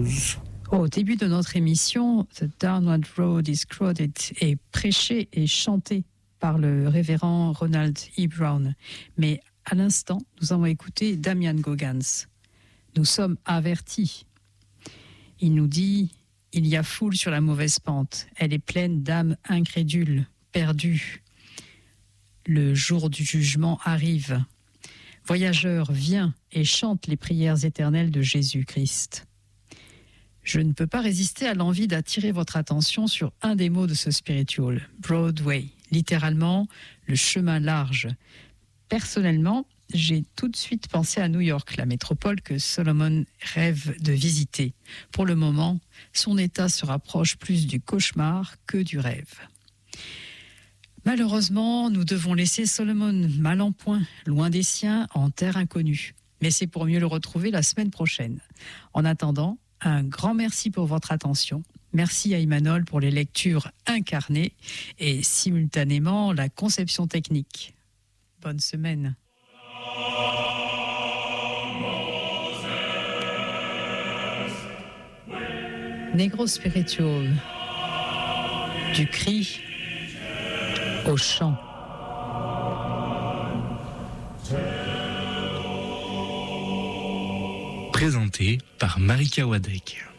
blues. Au début de notre émission, The Downward Road is Crowded est prêché et chanté par le révérend Ronald E. Brown. Mais à l'instant, nous avons écouté Damian Goggans. Nous sommes avertis. Il nous dit « Il y a foule sur la mauvaise pente. Elle est pleine d'âmes incrédules, perdues. Le jour du jugement arrive. Voyageur, viens et chante les prières éternelles de Jésus-Christ. » Je ne peux pas résister à l'envie d'attirer votre attention sur un des mots de ce spiritual, Broadway, littéralement le chemin large. Personnellement, j'ai tout de suite pensé à New York, la métropole que Solomon rêve de visiter. Pour le moment, son état se rapproche plus du cauchemar que du rêve. Malheureusement, nous devons laisser Solomon mal en point, loin des siens, en terre inconnue. Mais c'est pour mieux le retrouver la semaine prochaine. En attendant, un grand merci pour votre attention. Merci à Emmanuel pour les lectures incarnées et simultanément la conception technique. Bonne semaine. Negro Spiritual, du cri au chant. Présenté par Marika Wadek.